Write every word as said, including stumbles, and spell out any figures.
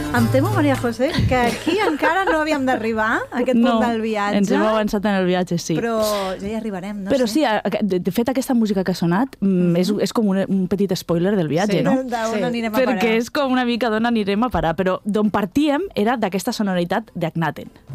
Em temo, Maria José, que aquí encara no havíem d'arribar a aquest no, punt del viatge. Ens hem avançat en el viatge, sí. Però ja hi arribarem, no Però sé. sí, de, de fet, aquesta música que ha sonat mm-hmm. és, és com un, un petit spoiler del viatge, sí, no? d'on Sí. anirem a parar. Perquè és com una mica d'on anirem a parar. Però d'on partíem era d'aquesta sonoritat d'Akhenaten.